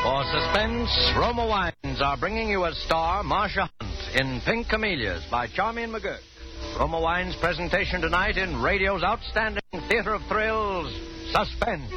For Suspense, Roma Wines are bringing you as star Marcia Hunt in Pink Camellias by Charmian McGurk. Roma Wines' presentation tonight in radio's outstanding theater of thrills, Suspense.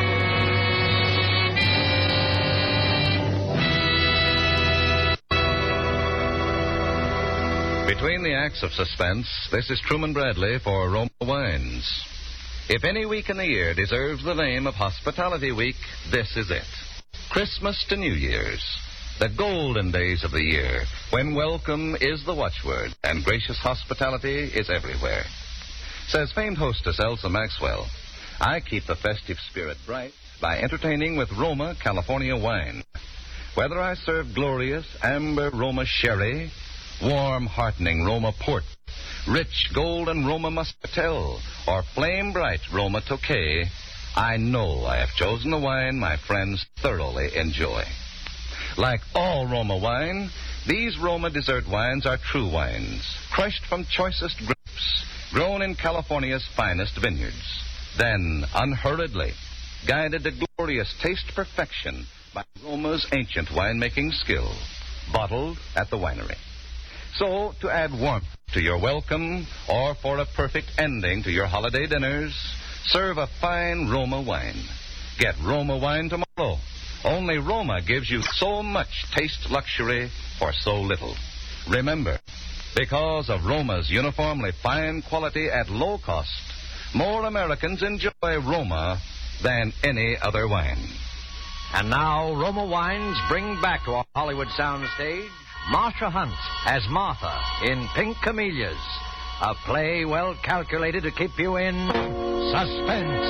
Between the acts of Suspense, this is Truman Bradley for Roma Wines. If any week in the year deserves the name of Hospitality Week, this is it. Christmas to New Year's, the golden days of the year, when welcome is the watchword and gracious hospitality is everywhere. Says famed hostess Elsa Maxwell, I keep the festive spirit bright by entertaining with Roma California wine. Whether I serve glorious amber Roma sherry, warm, heartening Roma port, rich golden Roma muscatel, or flame bright Roma Tokay, I know I have chosen the wine my friends thoroughly enjoy. Like all Roma wine, these Roma dessert wines are true wines, crushed from choicest grapes, grown in California's finest vineyards. Then, unhurriedly, guided to glorious taste perfection by Roma's ancient winemaking skill, bottled at the winery. So, to add warmth to your welcome, or for a perfect ending to your holiday dinners, serve a fine Roma wine. Get Roma wine tomorrow. Only Roma gives you so much taste luxury for so little. Remember, because of Roma's uniformly fine quality at low cost, more Americans enjoy Roma than any other wine. And now, Roma Wines bring back to our Hollywood soundstage Marcia Hunt as Martha in Pink Camellias, a play well calculated to keep you in suspense.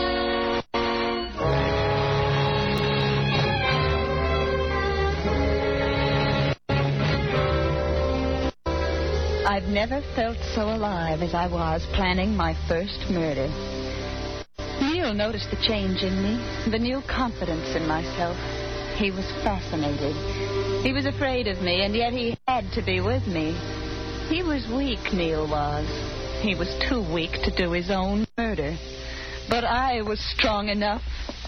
I've never felt so alive as I was planning my first murder. Neil noticed the change in me, the new confidence in myself. He was fascinated. He was afraid of me, and yet he had to be with me. He was weak, Neil was. He was too weak to do his own murder. But I was strong enough.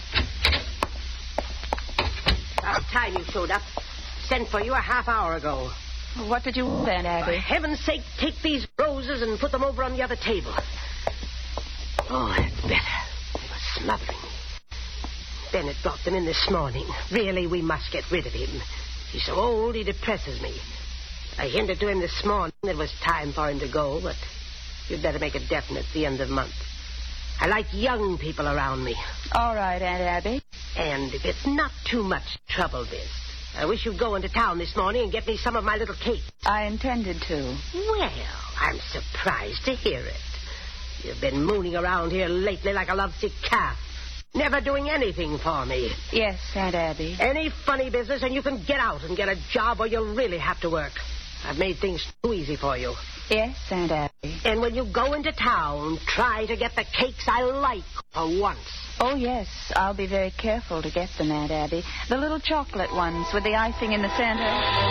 About time you showed up. Sent for you a half hour ago. What did you want then, Abby? For heaven's sake, take these roses and put them over on the other table. Oh, that's better. They were smothering me. Bennett brought them in this morning. Really, we must get rid of him. He's so old, he depresses me. I hinted to him this morning it was time for him to go, but you'd better make it definite at the end of the month. I like young people around me. All right, Aunt Abby. And if it's not too much trouble, Biz, I wish you'd go into town this morning and get me some of my little cake. I intended to. Well, I'm surprised to hear it. You've been mooning around here lately like a lovesick calf. Never doing anything for me. Yes, Aunt Abby. Any funny business and you can get out and get a job or you'll really have to work. I've made things too easy for you. Yes, Aunt Abby. And when you go into town, try to get the cakes I like for once. Oh, yes. I'll be very careful to get them, Aunt Abby. The little chocolate ones with the icing in the center.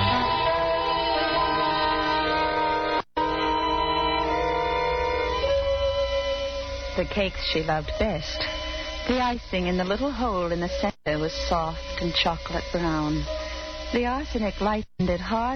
The cakes she loved best. The icing in the little hole in the center was soft and chocolate brown. The arsenic lightened it hard